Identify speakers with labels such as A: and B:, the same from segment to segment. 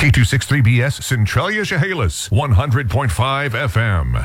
A: K263BS Centralia Chehalis, 100.5 FM.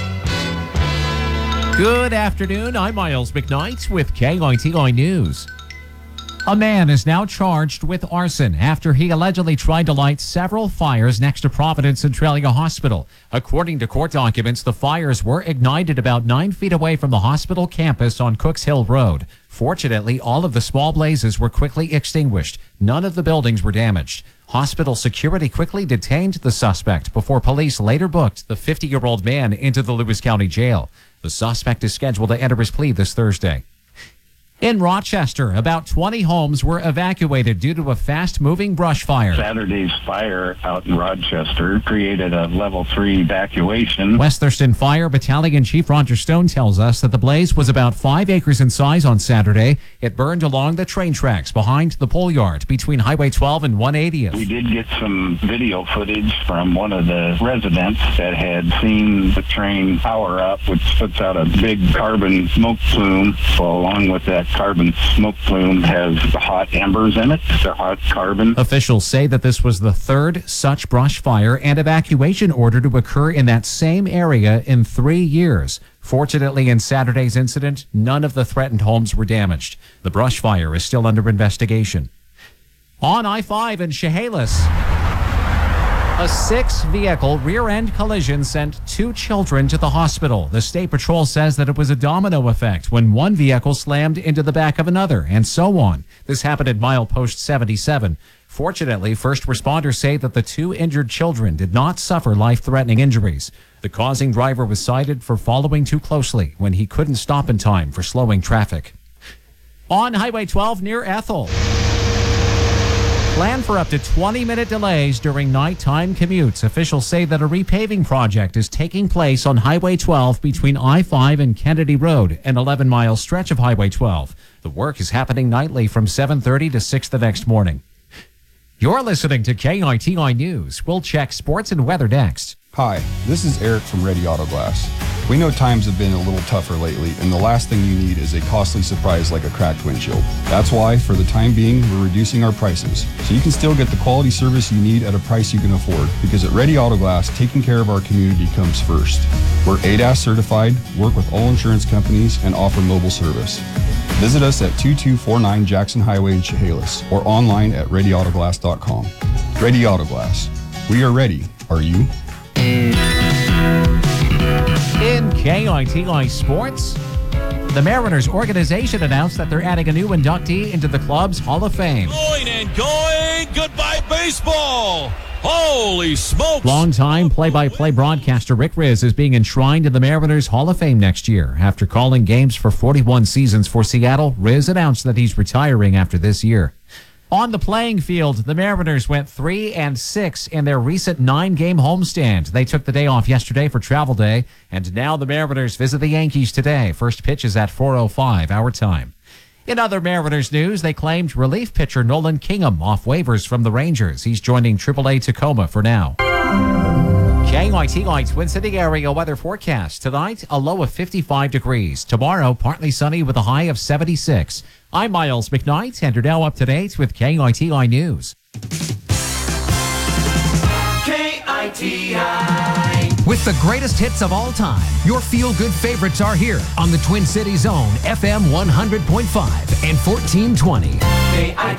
B: Good afternoon. I'm Miles McKnight with KITI News. A man is now charged with arson after he allegedly tried to light several fires next to Providence Centralia Hospital. According to court documents, the fires were ignited about 9 feet away from the hospital campus on Cooks Hill Road. Fortunately, all of the small blazes were quickly extinguished. None of the buildings were damaged. Hospital security quickly detained the suspect before police later booked the 50-year-old man into the Lewis County Jail. The suspect is scheduled to enter his plea this Thursday. In Rochester, about 20 homes were evacuated due to a fast-moving brush fire.
C: Saturday's fire out in Rochester created a level 3 evacuation.
B: West Thurston Fire Battalion Chief Roger Stone tells us that the blaze was about 5 acres in size on Saturday. It burned along the train tracks behind the pole yard between Highway 12 and 180th.
C: We did get some video footage from one of the residents that had seen the train power up, which puts out a big carbon smoke plume. Well, along with that carbon smoke plume has the hot embers in it, the hot carbon.
B: Officials say that this was the third such brush fire and evacuation order to occur in that same area in 3 years. Fortunately, in Saturday's incident, none of the threatened homes were damaged. The brush fire is still under investigation. On I-5 in Chehalis, a 6-vehicle rear-end collision sent 2 children to the hospital. The State Patrol says that it was a domino effect when one vehicle slammed into the back of another, and so on. This happened at milepost 77. Fortunately, first responders say that the 2 injured children did not suffer life-threatening injuries. The causing driver was cited for following too closely when he couldn't stop in time for slowing traffic. On Highway 12 near Ethel, plan for up to 20-minute delays during nighttime commutes. Officials say that a repaving project is taking place on Highway 12 between I-5 and Kennedy Road, an 11-mile stretch of Highway 12. The work is happening nightly from 7:30 to 6 the next morning. You're listening to KITI News. We'll check sports and weather next.
D: Hi, this is Eric from Ready Auto Glass. We know times have been a little tougher lately, and the last thing you need is a costly surprise like a cracked windshield. That's why, for the time being, we're reducing our prices, so you can still get the quality service you need at a price you can afford. Because at Ready Auto Glass, taking care of our community comes first. We're ADAS certified, work with all insurance companies, and offer mobile service. Visit us at 2249 Jackson Highway in Chehalis, or online at ReadyAutoglass.com. Ready Auto Glass. We are ready. Are you?
B: In KITI Sports, the Mariners organization announced that they're adding a new inductee into the club's Hall of Fame.
E: Going and going. Goodbye, baseball. Holy smokes.
B: Longtime play-by-play broadcaster Rick Riz is being enshrined in the Mariners Hall of Fame next year. After calling games for 41 seasons for Seattle, Riz announced that he's retiring after this year. On the playing field, the Mariners went 3-6 in their recent 9-game homestand. They took the day off yesterday for travel day, and now the Mariners visit the Yankees today. First pitch is at 4:05 our time. In other Mariners news, they claimed relief pitcher Nolan Kingham off waivers from the Rangers. He's joining AAA Tacoma for now. KITI Twin City area weather forecast. Tonight, a low of 55 degrees. Tomorrow, partly sunny with a high of 76. I'm Miles McKnight, and you're now up to date with KITI News.
F: KITI. With the greatest hits of all time, your feel-good favorites are here on the Twin Cities Zone, FM 100.5 and 1420. KITI.